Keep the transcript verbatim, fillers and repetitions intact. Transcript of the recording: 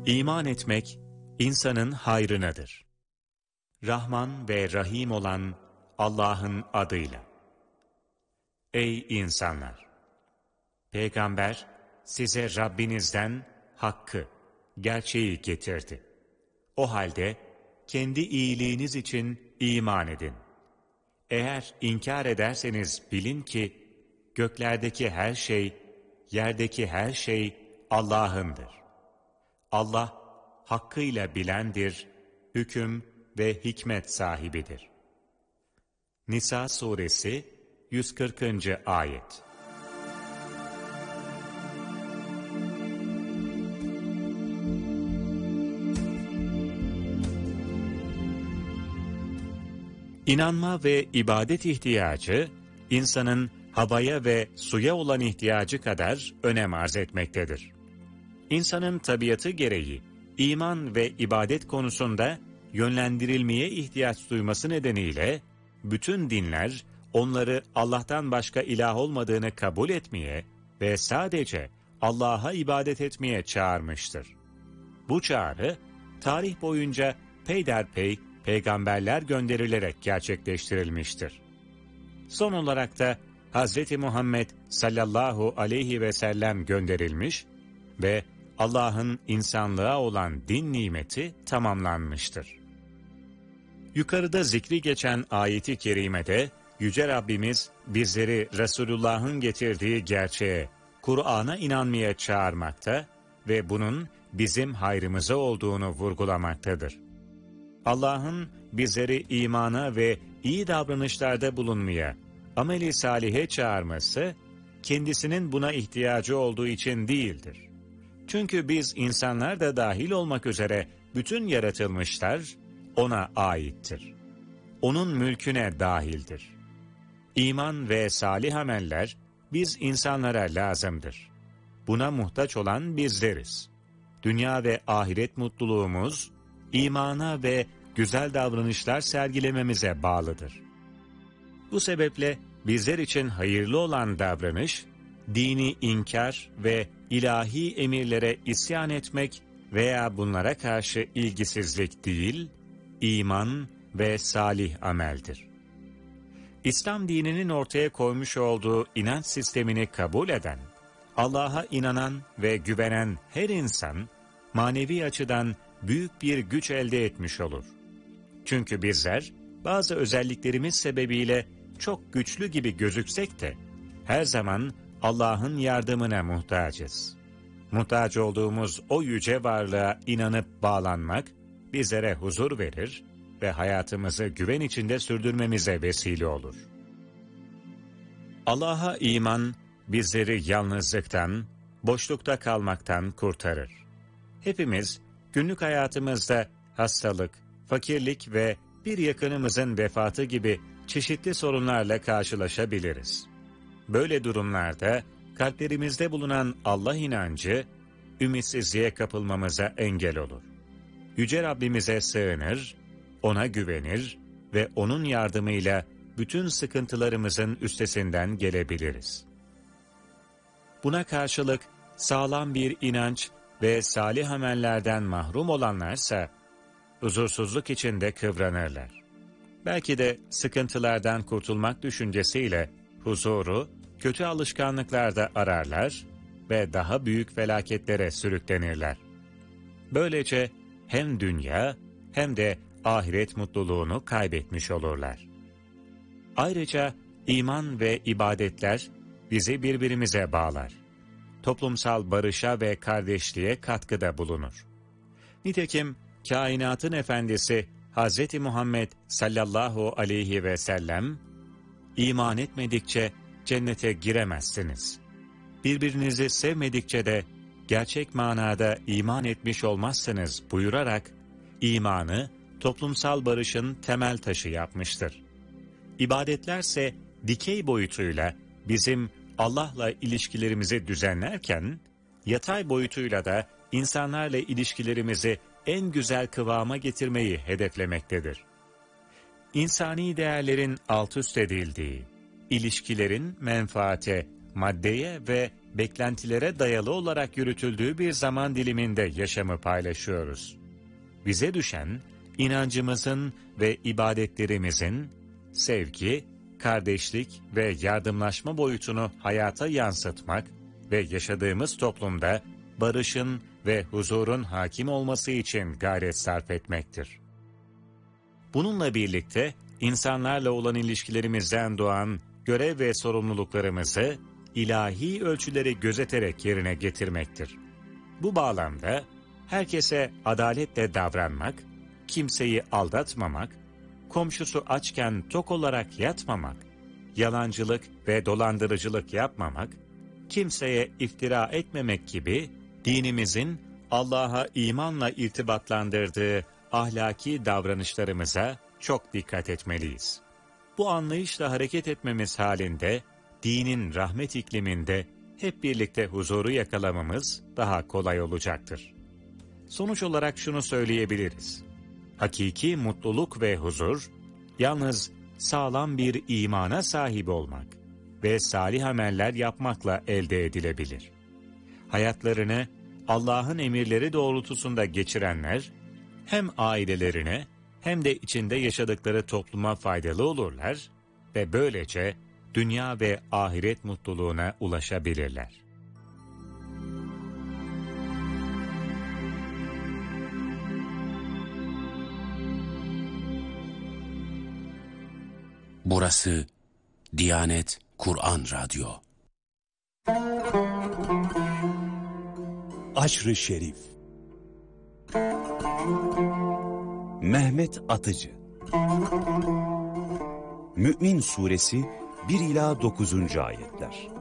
İman etmek, insanın hayrınadır. Rahman ve Rahim olan Allah'ın adıyla. Ey insanlar! Peygamber size Rabbinizden hakkı, gerçeği getirdi. O halde kendi iyiliğiniz için iman edin. Eğer inkar ederseniz bilin ki göklerdeki her şey, yerdeki her şey Allah'ındır. Allah hakkıyla bilendir, hüküm ve hikmet sahibidir. Nisa suresi yüz kırkıncı ayet. İnanma ve ibadet ihtiyacı, insanın havaya ve suya olan ihtiyacı kadar önem arz etmektedir. İnsanın tabiatı gereği, iman ve ibadet konusunda yönlendirilmeye ihtiyaç duyması nedeniyle, bütün dinler, onları Allah'tan başka ilah olmadığını kabul etmeye ve sadece Allah'a ibadet etmeye çağırmıştır. Bu çağrı, tarih boyunca peyderpey peygamberler gönderilerek gerçekleştirilmiştir. Son olarak da Hazreti Muhammed sallallahu aleyhi ve sellem gönderilmiş ve Allah'ın insanlığa olan din nimeti tamamlanmıştır. Yukarıda zikri geçen ayeti kerimede Yüce Rabbimiz bizleri Resulullah'ın getirdiği gerçeğe, Kur'an'a inanmaya çağırmakta ve bunun bizim hayrımıza olduğunu vurgulamaktadır. Allah'ın bizleri imana ve iyi davranışlarda bulunmaya, ameli salihe çağırması, kendisinin buna ihtiyacı olduğu için değildir. Çünkü biz insanlar da dahil olmak üzere bütün yaratılmışlar ona aittir. Onun mülküne dahildir. İman ve salih ameller biz insanlara lazımdır. Buna muhtaç olan bizleriz. Dünya ve ahiret mutluluğumuz, imana ve güzel davranışlar sergilememize bağlıdır. Bu sebeple bizler için hayırlı olan davranış, dini inkar ve ilahi emirlere isyan etmek veya bunlara karşı ilgisizlik değil, iman ve salih ameldir. İslam dininin ortaya koymuş olduğu inanç sistemini kabul eden, Allah'a inanan ve güvenen her insan, manevi açıdan büyük bir güç elde etmiş olur. Çünkü bizler, bazı özelliklerimiz sebebiyle çok güçlü gibi gözüksek de, her zaman Allah'ın yardımına muhtacız. Muhtaç olduğumuz o yüce varlığa inanıp bağlanmak, bizlere huzur verir ve hayatımızı güven içinde sürdürmemize vesile olur. Allah'a iman, bizleri yalnızlıktan, boşlukta kalmaktan kurtarır. Hepimiz, günlük hayatımızda hastalık, fakirlik ve bir yakınımızın vefatı gibi çeşitli sorunlarla karşılaşabiliriz. Böyle durumlarda kalplerimizde bulunan Allah inancı, ümitsizliğe kapılmamıza engel olur. Yüce Rabbimize sığınır, ona güvenir ve onun yardımıyla bütün sıkıntılarımızın üstesinden gelebiliriz. Buna karşılık sağlam bir inanç ve salih amellerden mahrum olanlarsa, huzursuzluk içinde kıvranırlar. Belki de sıkıntılardan kurtulmak düşüncesiyle huzuru, kötü alışkanlıklarda ararlar ve daha büyük felaketlere sürüklenirler. Böylece hem dünya hem de ahiret mutluluğunu kaybetmiş olurlar. Ayrıca iman ve ibadetler bizi birbirimize bağlar. Toplumsal barışa ve kardeşliğe katkıda bulunur. Nitekim kainatın efendisi Hazreti Muhammed sallallahu aleyhi ve sellem, iman etmedikçe cennete giremezsiniz. Birbirinizi sevmedikçe de gerçek manada iman etmiş olmazsınız buyurarak, imanı toplumsal barışın temel taşı yapmıştır. İbadetlerse dikey boyutuyla bizim Allah'la ilişkilerimizi düzenlerken, yatay boyutuyla da insanlarla ilişkilerimizi en güzel kıvama getirmeyi hedeflemektedir. İnsani değerlerin alt üst edildiği, ilişkilerin menfaate, maddeye ve beklentilere dayalı olarak yürütüldüğü bir zaman diliminde yaşamı paylaşıyoruz. Bize düşen, inancımızın ve ibadetlerimizin sevgi, kardeşlik ve yardımlaşma boyutunu hayata yansıtmak ve yaşadığımız toplumda barışın ve huzurun hakim olması için gayret sarf etmektir. Bununla birlikte insanlarla olan ilişkilerimizden doğan görev ve sorumluluklarımızı ilahi ölçüleri gözeterek yerine getirmektir. Bu bağlamda herkese adaletle davranmak, kimseyi aldatmamak, komşusu açken tok olarak yatmamak, yalancılık ve dolandırıcılık yapmamak, kimseye iftira etmemek gibi dinimizin Allah'a imanla irtibatlandırdığı ahlaki davranışlarımıza çok dikkat etmeliyiz. Bu anlayışla hareket etmemiz halinde dinin rahmet ikliminde hep birlikte huzuru yakalamamız daha kolay olacaktır. Sonuç olarak şunu söyleyebiliriz. Hakiki mutluluk ve huzur, yalnız sağlam bir imana sahip olmak ve salih ameller yapmakla elde edilebilir. Hayatlarını Allah'ın emirleri doğrultusunda geçirenler, hem ailelerine hem de içinde yaşadıkları topluma faydalı olurlar ve böylece dünya ve ahiret mutluluğuna ulaşabilirler. Burası Diyanet Kur'an Radyo. Aşr-ı Şerif. Mehmet Atıcı. Mü'min Suresi bir ila dokuzuncu ayetler.